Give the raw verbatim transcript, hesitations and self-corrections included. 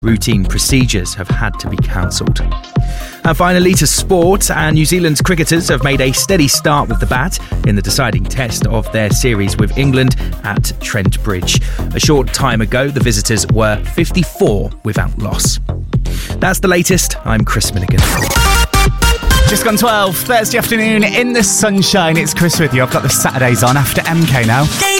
Routine procedures have had to be cancelled. And finally to sport, and New Zealand's cricketers have made a steady start with the bat in the deciding test of their series with England at Trent Bridge. A short time ago, the visitors were fifty-four without loss. That's the latest. I'm Chris Milligan. Just gone twelve, Thursday afternoon in the sunshine. It's Chris with you. I've got the Saturdays on after M K now.